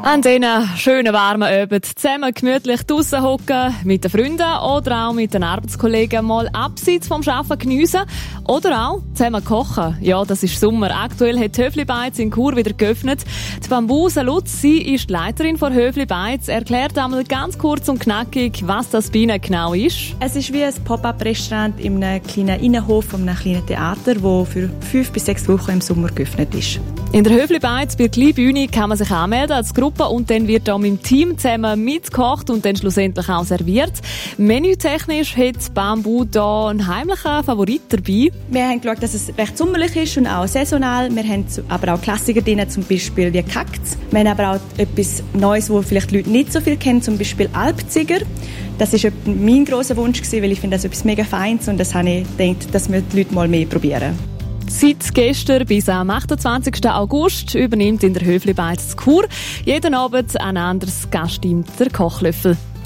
An diesen schönen warmen Abend zusammen gemütlich draussen hocken, mit den Freunden oder auch mit den Arbeitskollegen mal abseits vom Arbeiten geniessen oder auch zusammen kochen. Ja, das ist Sommer. Aktuell hat Höfli Beiz in Chur wieder geöffnet. Die Bambusa Lutz, sie ist die Leiterin von Höfli Beiz, erklärt einmal ganz kurz und knackig, was das bei Ihnen genau ist. Es ist wie ein Pop-up-Restaurant in einem kleinen Innenhof von einem kleinen Theater, das für 5 bis 6 Wochen im Sommer geöffnet ist. In der Höfli Beiz bei der Kleinbühne kann man sich anmelden als Gruppe und dann wird da mit dem Team zusammen mitgekocht und dann schlussendlich auch serviert. Menütechnisch hat Bambu da einen heimlichen Favorit dabei. Wir haben geschaut, dass es recht sommerlich ist und auch saisonal. Wir haben aber auch Klassiker drin, zum Beispiel wie Kaktus. Wir haben aber auch etwas Neues, wo vielleicht die Leute nicht so viel kennen, zum Beispiel Alpziger. Das war mein grosser Wunsch, weil ich finde das etwas mega Feines und das habe ich gedacht, dass wir die Leute mal mehr probieren. Seit gestern bis am 28. August übernimmt in der Höfli Beiz Chur jeden Abend ein anderes Gastteam der Kochlöffel.